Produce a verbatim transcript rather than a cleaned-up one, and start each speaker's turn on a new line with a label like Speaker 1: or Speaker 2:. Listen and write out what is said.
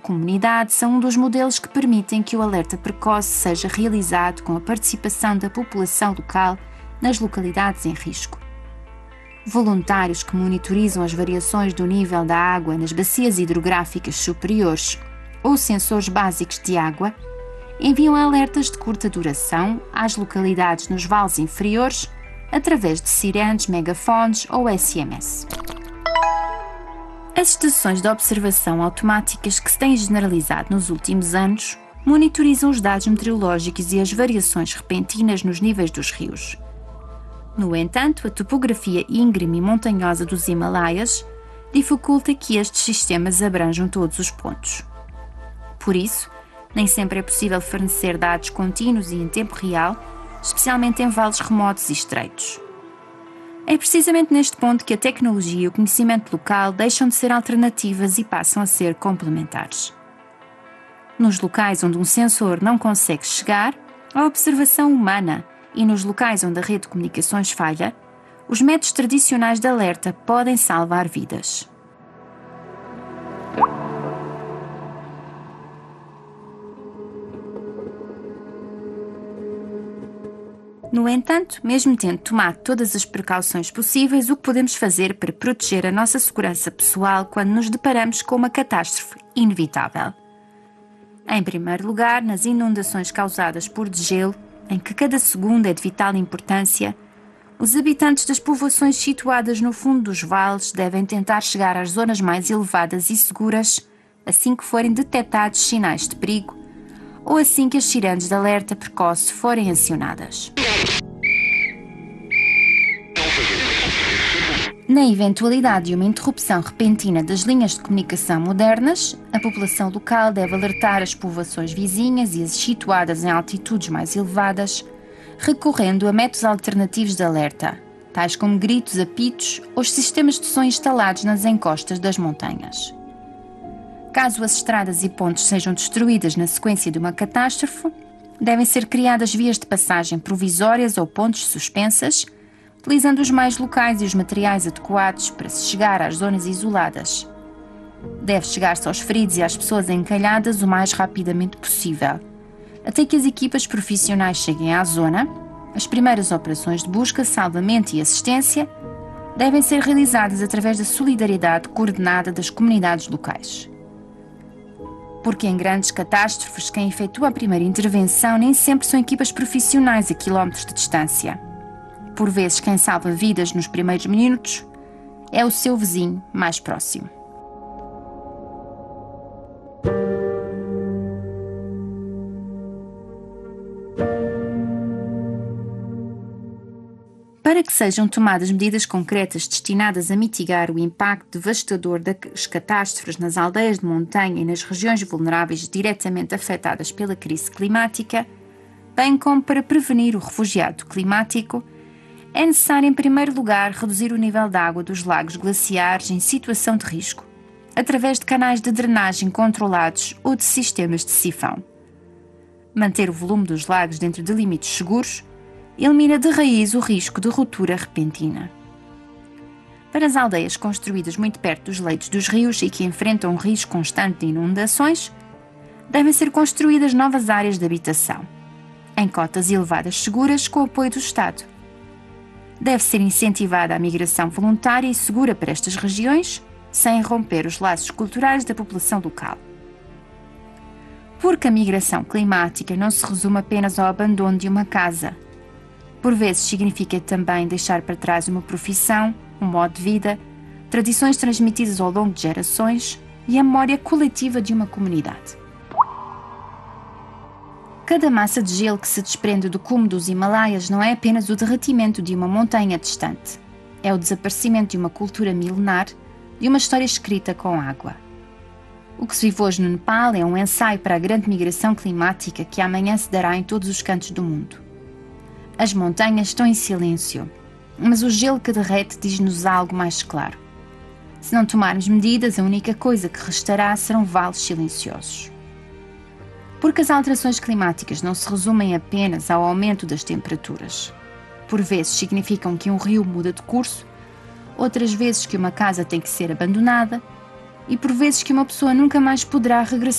Speaker 1: comunidade são um dos modelos que permitem que o alerta precoce seja realizado com a participação da população local nas localidades em risco. Voluntários que monitorizam as variações do nível da água nas bacias hidrográficas superiores ou sensores básicos de água enviam alertas de curta duração às localidades nos vales inferiores através de sirenes, megafones ou S M S. As estações de observação automáticas que se têm generalizado nos últimos anos monitorizam os dados meteorológicos e as variações repentinas nos níveis dos rios. No entanto, a topografia íngreme e montanhosa dos Himalaias dificulta que estes sistemas abranjam todos os pontos. Por isso, nem sempre é possível fornecer dados contínuos e em tempo real, especialmente em vales remotos e estreitos. É precisamente neste ponto que a tecnologia e o conhecimento local deixam de ser alternativas e passam a ser complementares. Nos locais onde um sensor não consegue chegar, a observação humana, e nos locais onde a rede de comunicações falha, os métodos tradicionais de alerta podem salvar vidas. No entanto, mesmo tendo tomado todas as precauções possíveis, o que podemos fazer para proteger a nossa segurança pessoal quando nos deparamos com uma catástrofe inevitável? Em primeiro lugar, nas inundações causadas por degelo, em que cada segundo é de vital importância, os habitantes das povoações situadas no fundo dos vales devem tentar chegar às zonas mais elevadas e seguras assim que forem detectados sinais de perigo ou assim que as sirenes de alerta precoce forem acionadas. Na eventualidade de uma interrupção repentina das linhas de comunicação modernas, a população local deve alertar as povoações vizinhas e as situadas em altitudes mais elevadas, recorrendo a métodos alternativos de alerta, tais como gritos, apitos ou sistemas de som instalados nas encostas das montanhas. Caso as estradas e pontes sejam destruídas na sequência de uma catástrofe, devem ser criadas vias de passagem provisórias ou pontes suspensas, utilizando os meios locais e os materiais adequados para se chegar às zonas isoladas. Deve chegar-se aos feridos e às pessoas encalhadas o mais rapidamente possível. Até que as equipas profissionais cheguem à zona, as primeiras operações de busca, salvamento e assistência devem ser realizadas através da solidariedade coordenada das comunidades locais. Porque em grandes catástrofes, quem efetua a primeira intervenção nem sempre são equipas profissionais a quilómetros de distância. Por vezes, quem salva vidas nos primeiros minutos é o seu vizinho mais próximo. Para que sejam tomadas medidas concretas destinadas a mitigar o impacto devastador das catástrofes nas aldeias de montanha e nas regiões vulneráveis diretamente afetadas pela crise climática, bem como para prevenir o refugiado climático, é necessário, em primeiro lugar, reduzir o nível de água dos lagos glaciares em situação de risco, através de canais de drenagem controlados ou de sistemas de sifão. Manter o volume dos lagos dentro de limites seguros elimina de raiz o risco de ruptura repentina. Para as aldeias construídas muito perto dos leitos dos rios e que enfrentam um risco constante de inundações, devem ser construídas novas áreas de habitação, em cotas elevadas seguras com o apoio do Estado. Deve ser incentivada a migração voluntária e segura para estas regiões, sem romper os laços culturais da população local. Porque a migração climática não se resume apenas ao abandono de uma casa. Por vezes significa também deixar para trás uma profissão, um modo de vida, tradições transmitidas ao longo de gerações e a memória coletiva de uma comunidade. Cada massa de gelo que se desprende do cume dos Himalaias não é apenas o derretimento de uma montanha distante. É o desaparecimento de uma cultura milenar, de uma história escrita com água. O que se vive hoje no Nepal é um ensaio para a grande migração climática que amanhã se dará em todos os cantos do mundo. As montanhas estão em silêncio, mas o gelo que derrete diz-nos algo mais claro. Se não tomarmos medidas, a única coisa que restará serão vales silenciosos. Porque as alterações climáticas não se resumem apenas ao aumento das temperaturas. Por vezes significam que um rio muda de curso, outras vezes que uma casa tem que ser abandonada e por vezes que uma pessoa nunca mais poderá regressar